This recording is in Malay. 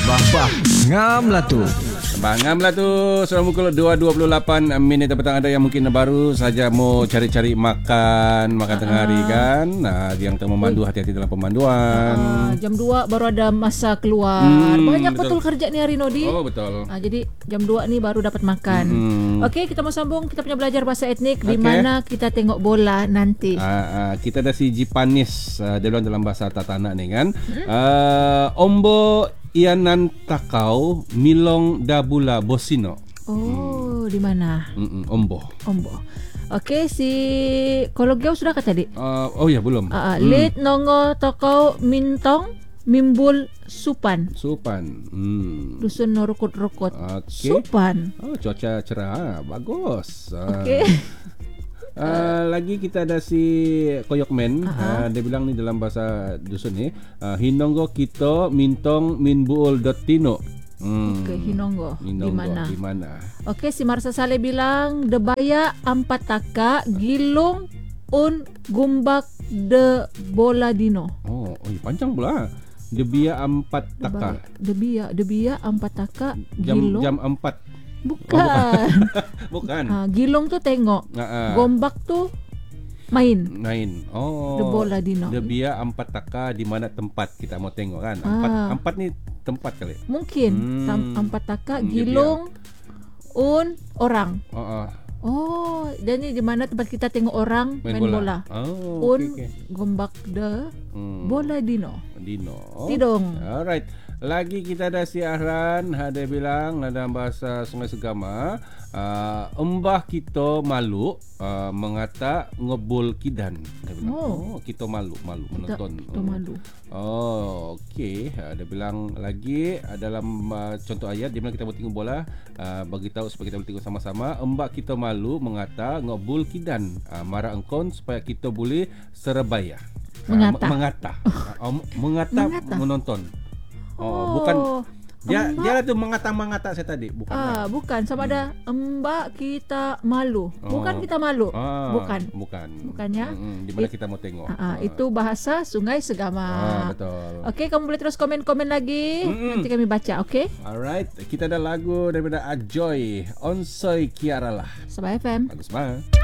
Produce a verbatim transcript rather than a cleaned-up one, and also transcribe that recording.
Bah-bah, ngam lah tu. Bangam lah tu. Selama pukul dua dua puluh lapan minit petang, ada yang mungkin baru saja mau cari-cari makan Makan tengah hari kan. Nah, yang tengah memandu, hati-hati dalam pemanduan. uh, Jam dua baru ada masa keluar. Hmm, Banyak betul. betul. betul kerja ni hari Nodi. Oh betul. uh, Jadi jam dua ni baru dapat makan. Hmm. Okey, kita mau sambung. Kita punya belajar bahasa etnik. Okey. Di mana kita tengok bola nanti. Uh, uh, kita ada si Jipanis, uh, dia bilang dalam bahasa Tatana ni kan. uh, Ombo ianan takau milong dabula bosino. Oh, di mana? Mm-mm, Ombo. Ombo. Okey, si Kologiau sudah kata tadi. Uh, oh ya belum. Uh, Lit nongo tokau mintong mimbul supan. Supan. Hmm. Dusun norukut-rukut. Okey. Supan. Oh, cuaca cerah, bagus. Uh, Okey. Uh, lagi kita ada si Koyokmen. Uh-huh. uh, Dia bilang ni dalam bahasa dusun ni, uh, Hinonggo kito mintong minbuol dotino. Hmm. Okey, Hinonggo. Di mana? Di mana? Okey, si Marsa Saleh bilang debaya empat taka gilung un gumbak de bola dino. Oh, oh panjang pula. Debia empat taka. Debia, debia empat taka Jam gilung. jam empat. Bukan. Oh, bukan. Ha, gilung tu tengok. Uh-uh. Gombak tu main. Main. Oh. De bola dino. Debia empat taka di mana tempat kita mau tengok kan? Empat Ah. empat ni tempat kali. Mungkin Hmm. tam, empat taka Hmm, gilung un orang. Uh-uh. Oh, dan ni di mana tempat kita tengok orang main, Main bola. bola. Oh, Un okey okey. gombak de Hmm. bola dino. Dino. Tidong. Alright. Lagi kita ada si Ahran, ada bilang dalam bahasa Sungai Segama, uh, embah kita malu uh, mengata ngebul kidan. Dia bilang, Oh. oh, kita malu, malu Kita, menonton. kita malu. Oh, okey. Uh, dia bilang lagi uh, dalam uh, contoh ayat dia bilang kita mau tengok bola, uh, bagi tahu supaya kita boleh tengok sama-sama. Embak kita malu mengata ngebul kidan. Uh, marah engkon supaya kita boleh serebaya. Mengata. Uh, mengata. Uh, mengata, Mengata. menonton. Oh, Oh, bukan dia embak. dia lah tu mengata-mengata saya tadi, bukan. Ah, kan? bukan sama ada embak kita malu. Oh. Bukan kita malu. Ah, bukan. Bukan. Bukannya? Mm-mm, di mana It- kita mau tengok. Ah, ah, itu bahasa Sungai Segama. Ah, betul. Okey, kamu boleh terus komen-komen lagi. Mm-mm. Nanti kami baca, okey? Alright, kita ada lagu daripada Ajoy, Onsoy Kiara lah. Sabah F M. Bagus banget.